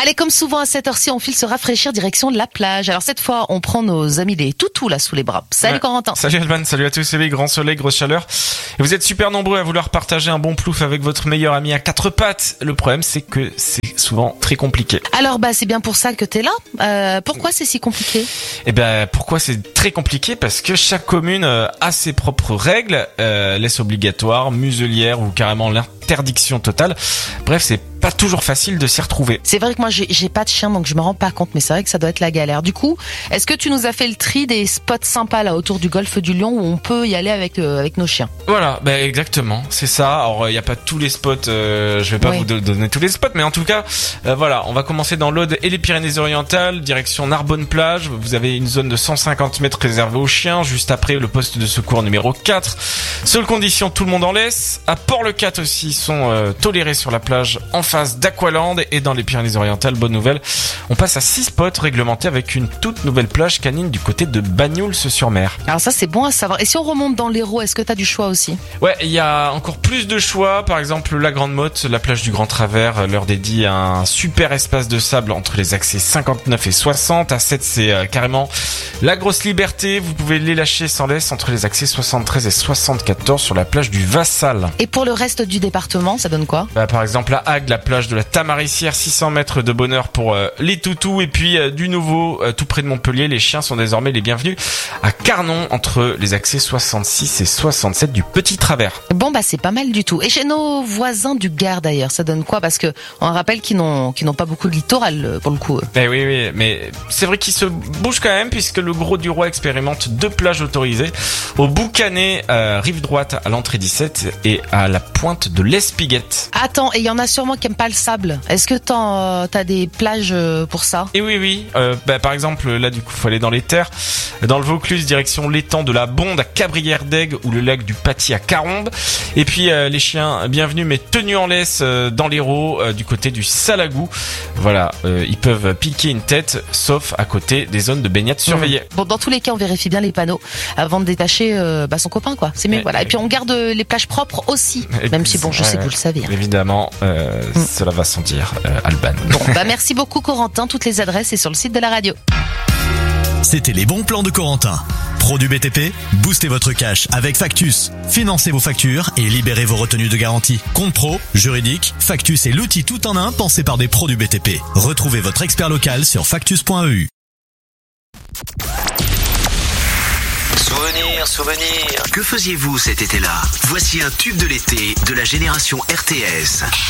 Allez, comme souvent à cette heure-ci, on file se rafraîchir direction de la plage. Alors cette fois, on prend nos amis les toutous là sous les bras. Salut Corentin. Salut Alban, salut à tous. Oui, grand soleil, grosse chaleur. Et vous êtes super nombreux à vouloir partager un bon plouf avec votre meilleur ami à quatre pattes. Le problème, c'est que c'est souvent très compliqué. Alors c'est bien pour ça que t'es là. Pourquoi c'est si compliqué ? Pourquoi c'est très compliqué ? Parce que chaque commune a ses propres règles, laisse obligatoire, muselière ou carrément l'interdiction totale. Bref, c'est pas toujours facile de s'y retrouver. C'est vrai que moi j'ai pas de chien, donc je me rends pas compte, mais c'est vrai que ça doit être la galère. Du coup, est-ce que tu nous as fait le tri des spots sympas là autour du golfe du Lion où on peut y aller avec nos chiens ? Voilà, exactement, c'est ça. Alors il y a pas tous les spots, je vais pas vous donner tous les spots, mais en tout cas, voilà, on va commencer dans l'Aude et les Pyrénées-Orientales, direction Narbonne-Plage. Vous avez une zone de 150 mètres réservée aux chiens, juste après le poste de secours numéro 4. Seule condition, tout le monde en laisse. À Port-le-Cat aussi, sont tolérés sur la plage en face d'Aqualand, et dans les Pyrénées-Orientales, bonne nouvelle, on passe à 6 spots réglementés avec une toute nouvelle plage canine du côté de Bagnols-sur-Mer. Alors ça c'est bon à savoir. Et si on remonte dans l'Hérault, est-ce que t'as du choix aussi ? Ouais, il y a encore plus de choix. Par exemple, la Grande Motte, la plage du Grand Travers, leur dédie un super espace de sable entre les accès 59 et 60. À 7, c'est carrément la grosse liberté. Vous pouvez les lâcher sans laisse entre les accès 73 et 74 sur la plage du Vassal. Et pour le reste du département, ça donne quoi ? Par exemple, à Agde, la plage de la Tamarissière, 600 mètres de bonheur pour les toutous. Et puis du nouveau, tout près de Montpellier, les chiens sont désormais les bienvenus à Carnon, entre les accès 66 et 67 du Petit Travers. Bon c'est pas mal du tout. Et chez nos voisins du Gard d'ailleurs, ça donne quoi ? Parce que on rappelle qu'ils n'ont pas beaucoup de littoral pour le coup. Oui, mais c'est vrai qu'ils se bougent quand même, puisque le Gros du Roi expérimente 2 plages autorisées au Boucanet, rive droite à l'entrée 17 et à la pointe de l'Espiguette. Attends, et il y en a sûrement qui aiment pas le sable. Est-ce que t'as des plages pour ça ? Et oui. Par exemple, là du coup, faut aller dans les terres. Dans le Vaucluse, direction l'étang de la Bonde à Cabrières d'Aigues ou le lac du Paty à Carombes. Et puis les chiens, bienvenus mais tenus en laisse dans l'Hérault, du côté du Salagou. Voilà, ils peuvent piquer une tête, sauf à côté des zones de baignade surveillées. Bon, dans tous les cas, on vérifie bien les panneaux avant de détacher son copain, quoi. C'est mieux, voilà. Et puis on garde les plages propres aussi, même si je sais que vous le savez. Évidemment, cela va sans dire, Alban. Bon, merci beaucoup Corentin. Toutes les adresses sont sur le site de la radio. C'était les bons plans de Corentin. Pro du BTP, boostez votre cash avec Factus. Financez vos factures et libérez vos retenues de garantie. Compte pro, juridique, Factus est l'outil tout en un pensé par des pros du BTP. Retrouvez votre expert local sur factus.eu. Souvenir. Que faisiez-vous cet été-là ? Voici un tube de l'été de la génération RTS.